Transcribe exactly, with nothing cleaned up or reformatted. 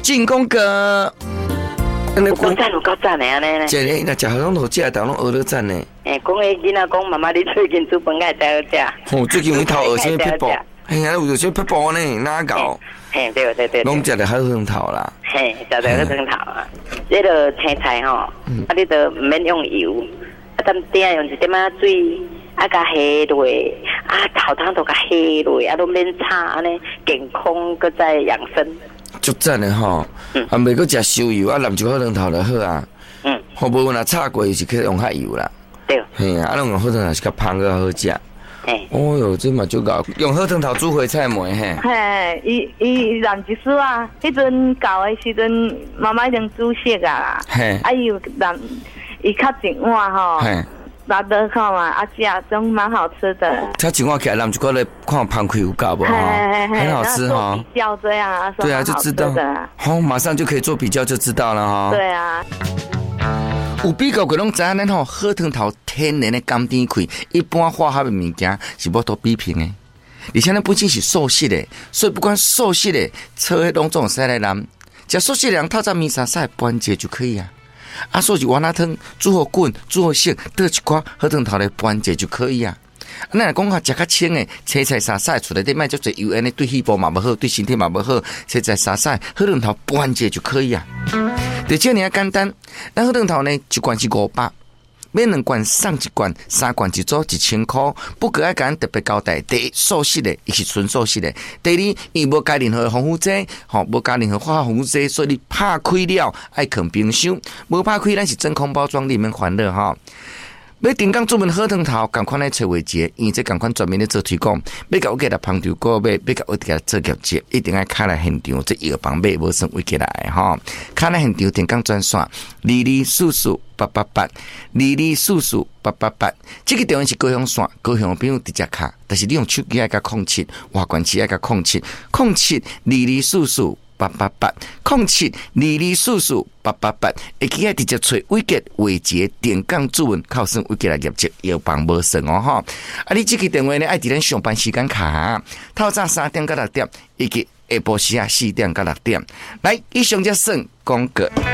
进攻哥。 有够赞，有够赞的安尼呢。 这个那食好拢好食，但拢学了赞呢。 诶，讲个囡仔讲，妈妈你最近煮饭该才好食。 哦，最近有一头学什么撇步？哎呀，有些撇步呢，哪搞？ 嘿，对对对。 拢食得好汤头啦。 嘿，食得好汤头啊。这个青菜吼，啊，你都唔免用油，啊，等点用一点仔水，啊，甲下落，啊，头汤都甲下落，啊，都免炒安尼，健康搁再养生。 足赞的吼，嗯、啊，袂搁食烧油啊，淋一好汤头就好啊。嗯，好无若炒过是去用较油啦。对。嘿啊，啊，拢用好汤头是较芳个好食。嘿。哦哟，这嘛足够，用好汤头煮花菜糜嘿。 嘿，伊伊染一丝啊，迄阵搞的时阵，妈妈已经煮熟啊啦。嘿。啊，伊有染，伊较一碗吼。嘿。拿得看嘛，啊，吃真蛮好吃的。 他一碗起来，咱就过来看pan开有够不哈，很好吃哈。 比较这样啊， 对啊，就知道。好，马上就可以做比较，就知道了哈。 对啊。 有比较过拢知影咱吼，好汤头天然的甘甜开，一般化学的物件是无多比拼的。而且咱本身是素食的，所以不管素食的，炒迄拢总使来淋。食素食的人透早面沙沙半节就可以啊。啊，所以丸仔汤煮好滚，煮好熟，倒一寡好汤头来拌者就可以啊。咱来讲下食较清诶，青菜沙沙出来底卖足侪油，安尼对肺部嘛无好，对身体嘛无好。青菜沙沙好汤头拌者就可以啊。就这样简单，咱好汤头呢一罐是五百，买两罐送一罐，三罐一组一千块。不过爱甲咱特别交代，第一素食的，伊是纯素食的；第二，伊无加任何防腐剂，吼，无加任何化学防腐剂，所以你拍开了爱放冰箱，无拍开咱是真空包装，你免烦恼哈。要定岗专门好汤头，赶快来找维杰，因为这赶快专门咧做推广。要甲我给他旁条过买，要甲我给他做业绩，一定要开来现场，这药房买无算维起来哈。开来现场定岗专线，二二四四八八八，二二四四八八八。这个电话是高雄线，高雄朋友直接卡，但是你用手机爱甲控七，外关机爱甲控七，控七二二四四。八八八空七二二四四八八八，会记啊直接找伟杰伟杰电杠主文，靠算伟杰来业绩要帮无算哦哈！啊，你这个电话呢，爱伫咱上班时间卡，透早三点到六点，以及下晡时啊四点到六点，来以上则算广告。